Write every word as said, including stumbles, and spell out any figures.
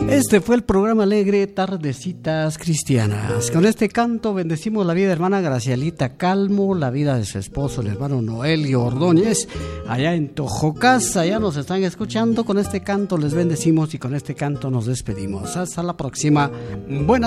Este fue el programa alegre Tardecitas Cristianas. Con este canto bendecimos la vida de hermana Gracielita Calmo, la vida de su esposo, el hermano Noelio Ordóñez, allá en Tojocas. Allá nos están escuchando. Con este canto les bendecimos y con este canto nos despedimos. Hasta la próxima. Buenas